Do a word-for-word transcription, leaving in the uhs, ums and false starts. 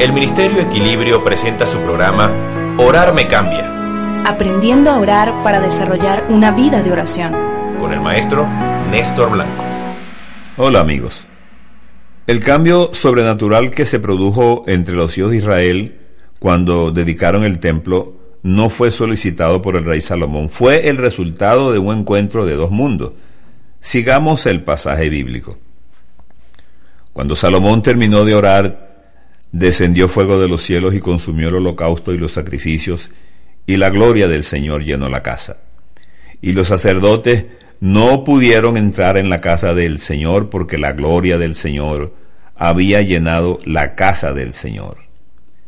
El Ministerio Equilibrio presenta su programa Orar me cambia, aprendiendo a orar para desarrollar una vida de oración, con el maestro Néstor Blanco. Hola amigos. El cambio sobrenatural que se produjo entre los hijos de Israel cuando dedicaron el templo no fue solicitado por el rey Salomón, fue el resultado de un encuentro de dos mundos. Sigamos el pasaje bíblico. Cuando Salomón terminó de orar, descendió fuego de los cielos y consumió el holocausto y los sacrificios, y la gloria del Señor llenó la casa. Y los sacerdotes no pudieron entrar en la casa del Señor porque la gloria del Señor había llenado la casa del Señor.